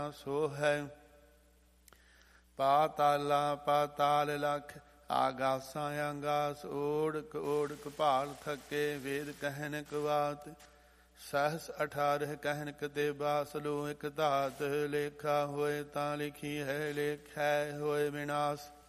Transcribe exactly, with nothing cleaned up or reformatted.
ਸੋ ਹੈ। ਪਾਤਾਲਾ ਪਾਤਾਲ ਲਖ ਆਗਾਸਾਂ ਆਗਾਸ। ਓੜਕ ਓੜਕ ਭਾਲ ਥਕੇ ਵੇਦ ਕਹਿਨ ਕਵਾਤ। ਸਹਸ ਅਠਾਰਹ ਕਹਿਨ ਕਤੇ ਬਾਸਲੋ ਇਕ ਧਾਤ। ਲੇਖਾ ਹੋਏ ਤਾਂ ਲਿਖੀ ਹੈ ਲੇਖੈ ਹੋਏ ਵਿਨਾਸ਼।